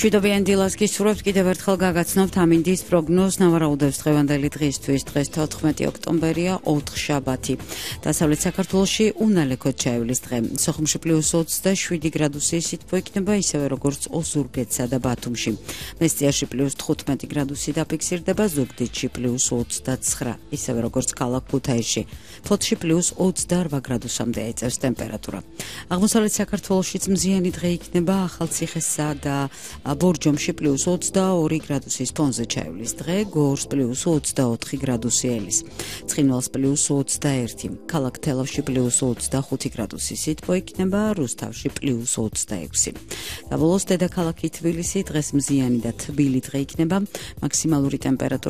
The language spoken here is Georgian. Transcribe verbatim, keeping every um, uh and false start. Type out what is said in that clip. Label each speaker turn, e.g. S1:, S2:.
S1: მშვიდობიან დილას გისურვებთ, კიდევ ერთხელ გაგაცნობთ ამინდის პროგნოზს. ნავარაუდევს დღევანდელი დღისთვის. დღეს თოთხმეტი ოქტომბერია, ოთხშაბათი. დასავლეთ საქართველოში უნალექოდ ჩაივლის დღე. სოხუმში პლუს ოცდაშვიდი გრადუსი სითბო იქნება, ისევე როგორც ოზურგეთსა და ბათუმში. მესტიაში პლუს თხუთმეტი გრადუსი დაფიქსირდება, ზუგდიდში პლუს ოცდაცხრა, ისევე როგორც ქალაქ ქუთაისში. ფოთში პლუს ოცდაორ გრადუსამდე ეწევს ტემპერატურა. აღმოსავლეთ საქართველოშიც მზიანი დღე იქნება, ახალციხესა და ბორჯომში პლუს ოცდაორი გრადუსის ფონზე ჩაივლის დღე, გორს პლუს ოცდაოთხი გრადუსი ელის, ცხინვალს პლუს ოცდაერთი, ქალაქ თელავში პლუს ოცდახუთი გრადუსი სითბო იქნება, რუსთავში პლუს ოცდაექვსი. და ბოლოს დედაქალაქი თბილისი დღეს მზიანი და თბილი დღე იქნება, მაქსიმალური ტემპერატურა